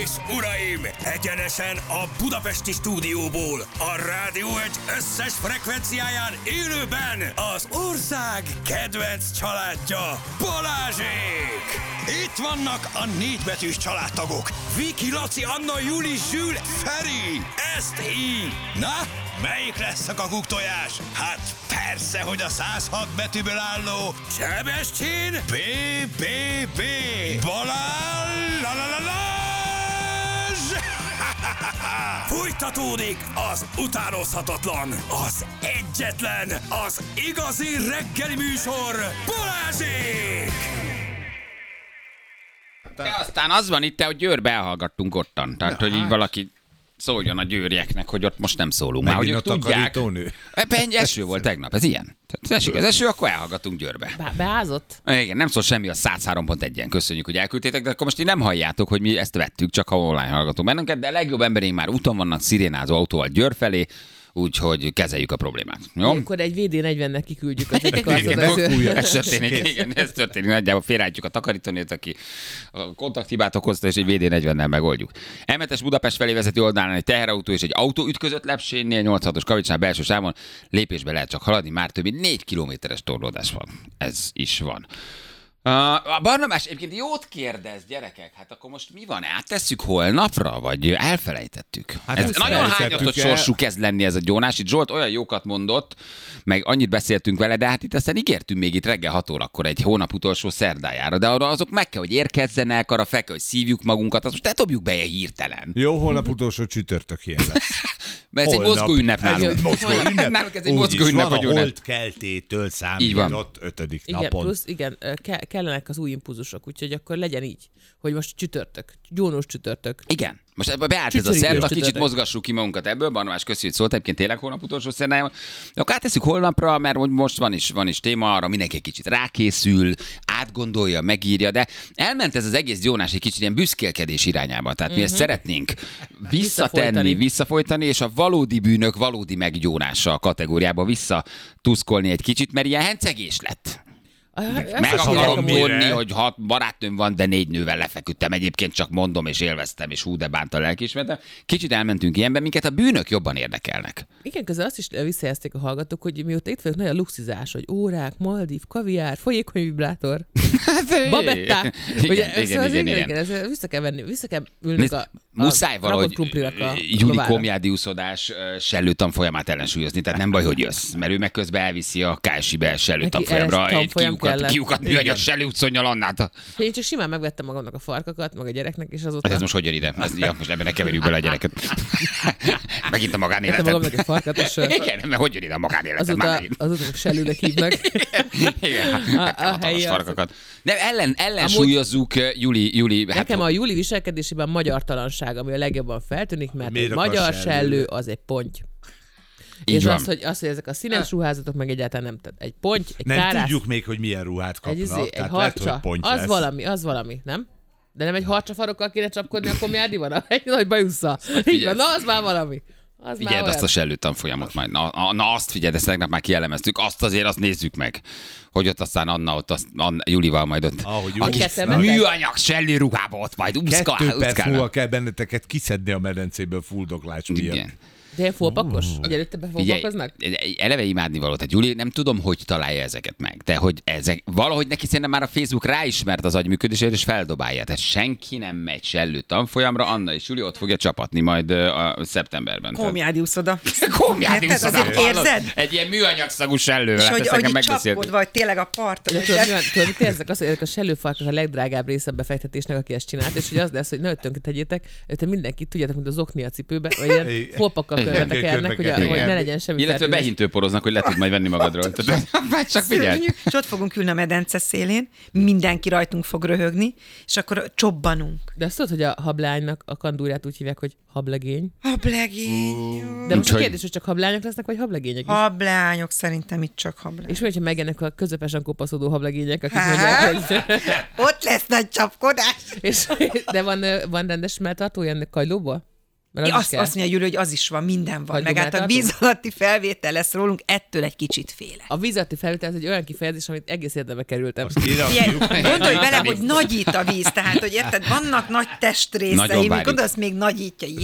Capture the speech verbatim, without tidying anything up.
és uraim, egyenesen a budapesti stúdióból, a Rádió egy összes frekvenciáján élőben az ország kedvenc családja, Balázsék! Itt vannak a négybetűs családtagok, Viki, Laci, Anna, Juli, Zsül, Feri, ezt így. Na, melyik lesz a kakuktojás? Hát persze, hogy a száz hat betűből álló Sebestyén bé bé bé Balázs! Fújtatódik az utánozhatatlan, az egyetlen, az igazi reggeli műsor, Balázsék! De aztán az van itt, hogy Győrbe elhallgattunk ottan. Tehát, hogy így valaki szóljon a győrieknek, hogy ott most nem szólunk. Már, hogy ők tudják. Egy eső volt tegnap, ez ilyen. Tehát esik az eső, akkor elhallgatunk Győrbe. Be- beázott? Igen, nem szól semmi a száz három pont egyen. Köszönjük, hogy elküldtétek, de akkor most így nem halljátok, hogy mi ezt vettük, csak ha online hallgatunk bennünket, de a legjobb embereink már úton vannak szirénázó autóval Győr felé, úgyhogy kezeljük a problémát. Jó? Akkor egy vé dé negyvennek kiküldjük az egyik Ez történik, igen, ez történik. Nagyjából félreállítjuk a takarítónét, aki a kontakthibát okozta, és egy vé dé negyvennel megoldjuk. em hetes Budapest felé vezető oldalán egy teherautó és egy autó ütközött Lepsénynél, nyolcvanhatos Kavicsnál belső sávon. Lépésbe lehet csak haladni, már több mint négy kilométeres torlódás van. Ez is van. Uh, a Barnabás egyébként jót kérdez, gyerekek, hát akkor most mi van? Áttesszük holnapra, vagy elfelejtettük? Hát ez nagyon hányatott el. Sorsú kezd lenni ez a gyónás. Itt Zsolt olyan jókat mondott, meg annyit beszéltünk vele, de hát itt aztán ígértünk még itt reggel hat órakor egy hónap utolsó szerdájára, de arra azok meg kell, hogy érkezzenek, arra fel kell, hogy szívjuk magunkat, azt most ne dobjuk be ilyen hirtelen. Jó, holnap utolsó csütörtök ilyen lesz. Mert ez holnap, egy mozgó ünnep nálunk. Mozgó ünnep. Nálunk ez egy mozgó ünnep, hogy a holt keltétől számított ötödik igen, napon. Plusz, igen, ke- kellenek az új impulzusok, úgyhogy akkor legyen így, hogy most csütörtök, gyónós csütörtök. Igen. Most ebbe beállt ez a szerda, kicsit mozgassuk ki magunkat ebből, Barnabás, köszi, hogy szólt, egyébként tényleg holnap utolsó szerdájában. De akkor átesszük holnapra, mert most van is, van is téma, arra mindenki egy kicsit rákészül, átgondolja, megírja, de elment ez az egész gyónás egy kicsit ilyen büszkélkedés irányába. Tehát mi uh-huh. ezt szeretnénk visszatenni, visszafolytani, és a valódi bűnök valódi meggyónása kategóriába visszatuszkolni egy kicsit, mert ilyen hencegés lett. Meg akarom mondni, hogy hat barátnőm van, de négy nővel lefeküdtem. Egyébként csak mondom, és élveztem, és hú, de bánt a lelkiismeretem. Kicsit elmentünk ilyenben, minket a bűnök jobban érdekelnek. Igen, közben azt is visszajelzték a hallgatók, hogy mióta itt vagyok, nagy a luxizás, hogy órák, Maldív, kaviár, folyékony vibrátor, babetták. Igen, igen, igen, igen. Ezt vissza kell venni, vissza kell ülnünk a, muszáj a valahogy Juli komjádiúszodás sellő tanfolyamát ellensúlyozni, tehát nem baj, hogy jössz, mert ő meg közben elviszi a ká es i-be sellő tanfolyamra egy kiukat, kiukat műanyag sellő utconyal Annát. Én csak simán megvettem magamnak a farkakat, meg a gyereknek, és azóta... Hát ez most hogy jön ide? Ez, ja, most ebben ne keverjük bele a gyereket. Megint a magánéletet. Vettem magamnak a farkat, és... Igen, mert hogy jön ide a magánéletet? Azóta, azóta sellőnek hívnak. Igen, a, a helyi farkakat. De ellen, ellensúlyozzuk Juli... Juli hát nekem a Juli viselkedésében magyartalanság, ami a legjobban feltűnik, mert egy magyar sellő az egy ponty. Így és az hogy, az, hogy ezek a színes ruházatok meg egyáltalán nem. Tehát egy ponty, egy nem kárász... Nem tudjuk még, hogy milyen ruhát kapnak. Egy, izé, egy harcsa, lehet, az lesz. valami, az valami, nem? De nem egy harcsafarokkal kéne csapkodni, akkor mi árdi van? Egy nagy bajusza. Így van, na az már valami. Az figyeld azt a sellő tanfolyamot majd. Na, na, na azt figyeld, ezt tegnap már kielemeztük. Azt azért azt nézzük meg, hogy ott aztán Anna, ott azt, Anna, Julival majd ott. Ahogy aki műanyag sellő ruhába ott majd úszkál. Kettő perc múlva kell benneteket kiszedni a medencéből fuldoklás miatt. Igen. De ilyen fólpakos? Hogy előtte befólpakoznak? Eleve imádni való. Tehát Juli, nem tudom, hogy találja ezeket meg, de hogy ezek, valahogy neki szerintem már a Facebook ráismert az agyműködésért, és feldobálja. Tehát senki nem megy sellő tanfolyamra, Anna és Juli ott fogja csapatni majd a szeptemberben. Komjádi úszoda. Komjádi úszoda. Érzed? Egy ilyen műanyagszagú sellővel. És hogy, hogy itt csapod vagy tényleg a parton. Tudod, érzek azt, hogy a sellőfarkas a legdrágább része a befektetésnek, aki ezt csinált, és hogy az lesz, hogy ne tönkre tegyétek, hogy mindenki tudjátok, mint az okni a cipőbe, vagy ilyen fólpakkal körbetekernek, hogy, hogy ne legyen semmi. Illetve behintőporoznak, hogy le tud majd venni magadról. Csak figyelj. És ott fogunk ülni a medence szélén, mindenki rajtunk fog röhögni, és akkor csobbanunk. De azt tudod, hogy a hableánynak a kandúrát úgy hívják, hogy hablegény? Hablegény. De most a kérdés, hogy csak hableányok lesznek, vagy hablegények is? Hableányok, szerintem itt csak hableányok. És mi, hogyha megjelennek a közepesen kopaszodó hablegények, akik mondják, hogy... Ott lesz nagy csapkodás. És, de van, van rendes melltartója ennek kajlóból? Mert az Ja, is azt, kell. azt mondja Gyuri, hogy az is van, minden van. Hogy Meg hát a gumát víz alatti felvétel lesz rólunk, ettől egy kicsit félek. A víz alatti felvétel ez egy olyan kifejezés, amit egész érdembe kerültem. Ilyen, gondolj bele, hogy nagyít a víz, tehát, hogy érted, vannak nagy Nagyon testrészeim, várjuk. gondolsz, még nagyítja